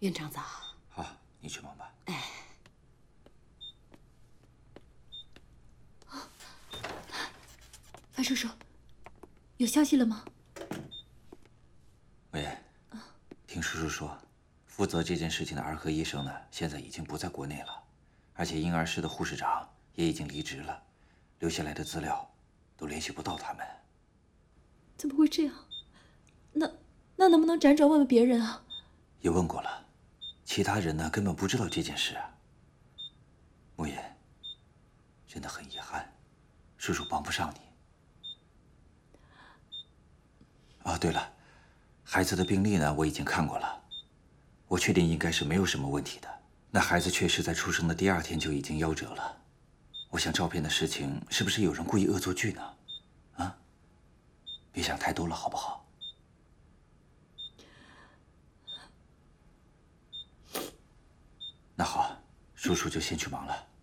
院长早。 好，你去忙吧。 哎。 范叔叔，有消息了吗？ 莫言，听叔叔说，负责这件事情的儿科医生呢，现在已经不在国内了，而且婴儿室的护士长也已经离职了，留下来的资料都联系不到他们。 怎么会这样？那能不能辗转问问别人啊？ 也问过了，其他人呢根本不知道这件事啊。莫言，真的很遗憾，叔叔帮不上你。哦，对了，孩子的病历呢我已经看过了，我确定应该是没有什么问题的。那孩子确实在出生的第2天就已经夭折了。我想照片的事情是不是有人故意恶作剧呢？啊，别想太多了，好不好？那好，叔叔就先去忙了。